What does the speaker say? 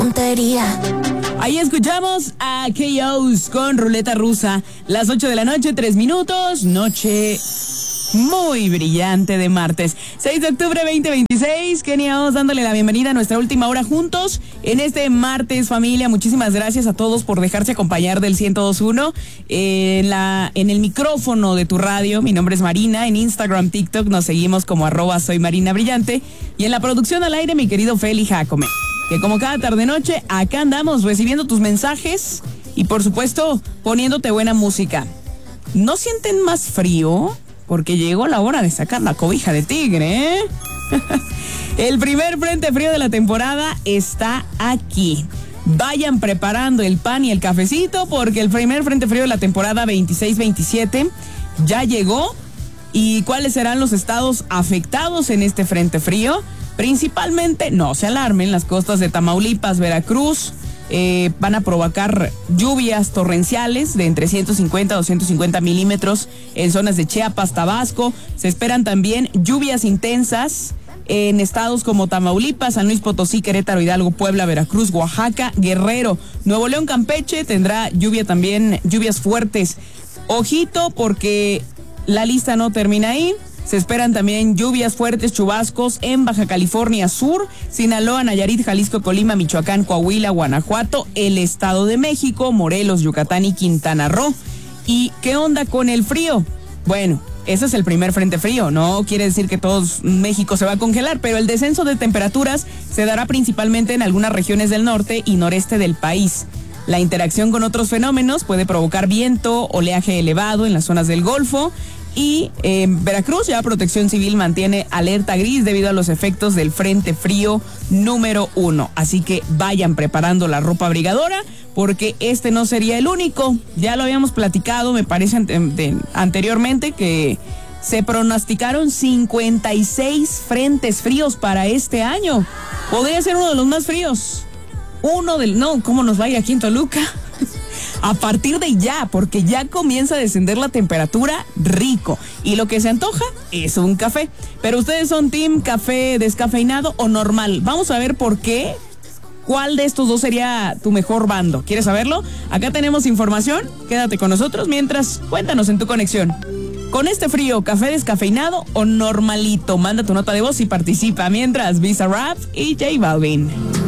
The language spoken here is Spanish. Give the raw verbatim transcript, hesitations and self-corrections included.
Tontería. Ahí escuchamos a K O's con Ruleta Rusa. Las ocho de la noche, tres minutos. Noche muy brillante de martes. seis de octubre veinte veintiséis. Kenia Oz dándole la bienvenida a nuestra última hora juntos en este martes, familia. Muchísimas gracias a todos por dejarse acompañar del ciento dos punto uno. En, la, en el micrófono de tu radio, mi nombre es Marina. En Instagram, TikTok nos seguimos como arroba soy Marina Brillante. Y en la producción al aire, mi querido Feli Jacome. Que como cada tarde-noche, acá andamos recibiendo tus mensajes y, por supuesto, poniéndote buena música. ¿No sienten más frío? Porque llegó la hora de sacar la cobija de tigre, ¿eh? El primer frente frío de la temporada está aquí. Vayan preparando el pan y el cafecito porque el primer frente frío de la temporada veintiséis veintisiete ya llegó. ¿Y cuáles serán los estados afectados en este frente frío? Principalmente, no se alarmen, las costas de Tamaulipas, Veracruz, eh, van a provocar lluvias torrenciales de entre ciento cincuenta a doscientos cincuenta milímetros en zonas de Chiapas, Tabasco. Se esperan también lluvias intensas en estados como Tamaulipas, San Luis Potosí, Querétaro, Hidalgo, Puebla, Veracruz, Oaxaca, Guerrero, Nuevo León, Campeche. Tendrá lluvia también, lluvias fuertes. Ojito porque la lista no termina ahí. Se esperan también lluvias fuertes, chubascos en Baja California Sur, Sinaloa, Nayarit, Jalisco, Colima, Michoacán, Coahuila, Guanajuato, el Estado de México, Morelos, Yucatán y Quintana Roo. ¿Y qué onda con el frío? Bueno, ese es el primer frente frío, no quiere decir que todo México se va a congelar, pero el descenso de temperaturas se dará principalmente en algunas regiones del norte y noreste del país. La interacción con otros fenómenos puede provocar viento, oleaje elevado en las zonas del Golfo. Y en eh, Veracruz ya Protección Civil mantiene alerta gris debido a los efectos del frente frío número uno. Así que vayan preparando la ropa abrigadora porque este no sería el único. Ya lo habíamos platicado, me parece, ante, de, anteriormente que se pronosticaron cincuenta y seis frentes fríos para este año. Podría ser uno de los más fríos. Uno del... No, ¿cómo nos va a ir aquí en Toluca? A partir de ya, porque ya comienza a descender la temperatura rico. Y lo que se antoja es un café. Pero ustedes son team café descafeinado o normal. Vamos a ver por qué. ¿Cuál de estos dos sería tu mejor bando? ¿Quieres saberlo? Acá tenemos información. Quédate con nosotros mientras cuéntanos en tu conexión. Con este frío, ¿café descafeinado o normalito? Manda tu nota de voz y participa. Mientras, Visa Rap y J Balvin.